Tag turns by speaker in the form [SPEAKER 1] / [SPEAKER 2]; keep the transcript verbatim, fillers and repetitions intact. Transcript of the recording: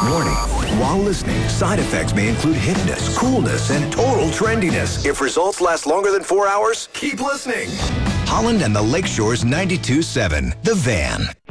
[SPEAKER 1] Warning, while listening, side effects may include hipness, coolness, and total trendiness. If results last longer than four hours, keep listening. Holland and the Lakeshore's ninety-two point seven, The Van.